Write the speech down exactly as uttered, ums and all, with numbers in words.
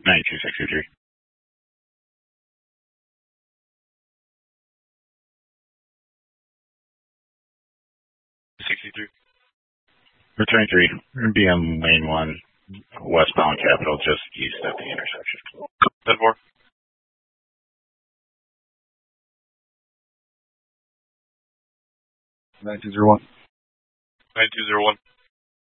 ninety-two sixty-three. sixty-three. Return three. We're going to be on lane one, westbound Capital, just east of the intersection. ten four. nine two zero one. nine two zero one.